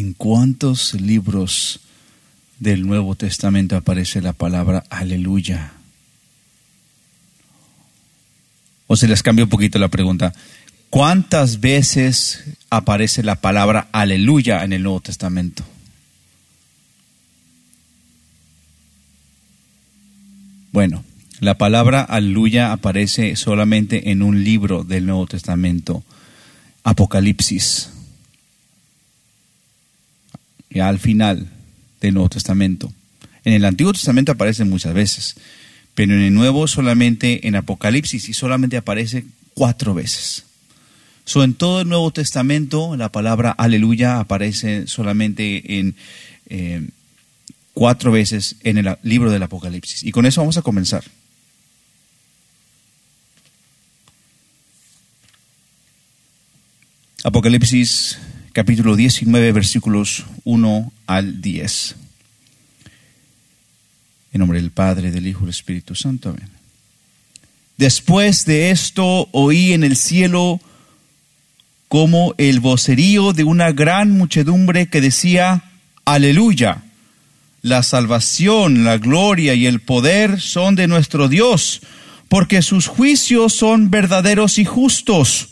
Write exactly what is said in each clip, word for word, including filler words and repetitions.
¿En cuántos libros del Nuevo Testamento aparece la palabra aleluya? O se les cambia un poquito la pregunta. ¿Cuántas veces aparece la palabra aleluya en el Nuevo Testamento? Bueno, la palabra aleluya aparece solamente en un libro del Nuevo Testamento, Apocalipsis. Ya al final del Nuevo Testamento. En el Antiguo Testamento aparece muchas veces, pero en el Nuevo solamente en Apocalipsis, y solamente aparece cuatro veces. So, en todo el Nuevo Testamento la palabra aleluya aparece solamente en eh, cuatro veces en el libro del Apocalipsis. Y con eso vamos a comenzar. Apocalipsis capítulo diecinueve, versículos uno al diez. En nombre del Padre, del Hijo y del Espíritu Santo. Amén. Después de esto oí en el cielo como el vocerío de una gran muchedumbre que decía: aleluya, la salvación, la gloria y el poder son de nuestro Dios, porque sus juicios son verdaderos y justos.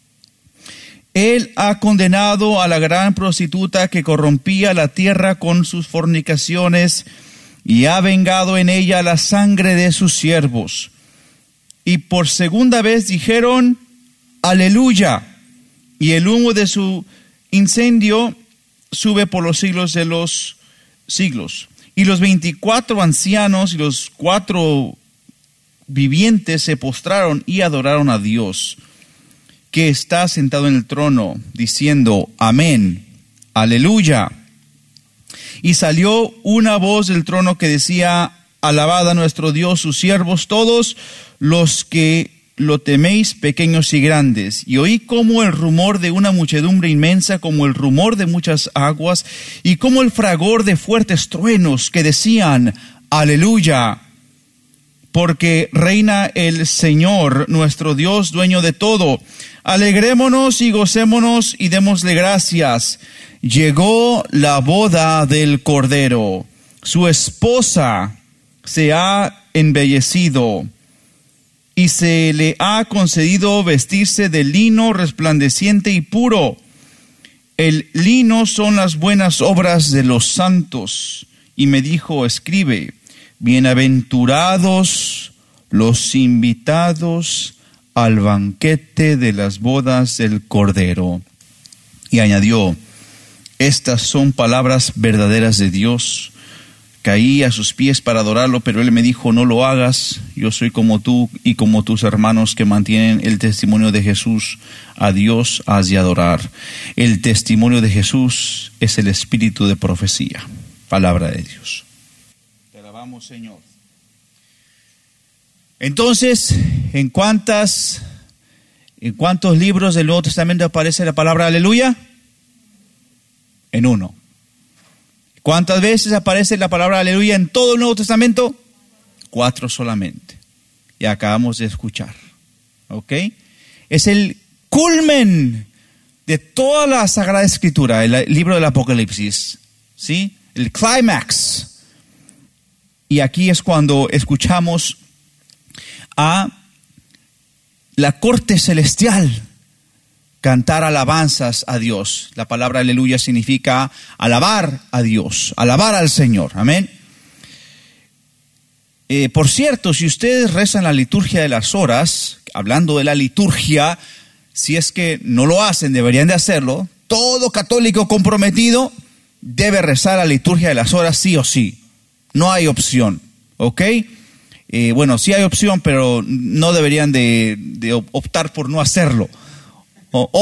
Él ha condenado a la gran prostituta que corrompía la tierra con sus fornicaciones y ha vengado en ella la sangre de sus siervos. Y por segunda vez dijeron: aleluya. Y el humo de su incendio sube por los siglos de los siglos. Y los veinticuatro ancianos y los cuatro vivientes se postraron y adoraron a Dios, que está sentado en el trono, diciendo: amén, aleluya. Y salió una voz del trono que decía: alabad a nuestro Dios, sus siervos todos los que lo teméis, pequeños y grandes. Y oí como el rumor de una muchedumbre inmensa, como el rumor de muchas aguas, y como el fragor de fuertes truenos, que decían: aleluya, porque reina el Señor, nuestro Dios, dueño de todo. Alegrémonos y gocémonos y démosle gracias. Llegó la boda del Cordero. Su esposa se ha embellecido y se le ha concedido vestirse de lino resplandeciente y puro. El lino son las buenas obras de los santos. Y me dijo: escribe, bienaventurados los invitados al banquete de las bodas del Cordero. Y añadió: estas son palabras verdaderas de Dios. Caí a sus pies para adorarlo, pero él me dijo: no lo hagas, yo soy como tú y como tus hermanos que mantienen el testimonio de Jesús. A Dios has de adorar. El testimonio de Jesús es el espíritu de profecía. Palabra de Dios. Te alabamos, Señor. Entonces, ¿en cuántas, en cuántos libros del Nuevo Testamento aparece la palabra aleluya? En uno. ¿Cuántas veces aparece la palabra aleluya en todo el Nuevo Testamento? Cuatro solamente. Y acabamos de escuchar. ¿Ok? Es el culmen de toda la Sagrada Escritura, el libro del Apocalipsis. ¿Sí? El clímax. Y aquí es cuando escuchamos a la corte celestial cantar alabanzas a Dios. La palabra aleluya significa alabar a Dios, alabar al Señor. Amén. Eh, por cierto, si ustedes rezan la liturgia de las horas, hablando de la liturgia, si es que no lo hacen, deberían de hacerlo. Todo católico comprometido debe rezar la liturgia de las horas sí o sí. No hay opción. ¿Ok? Eh, bueno, sí hay opción, pero no deberían de, de optar por no hacerlo. O,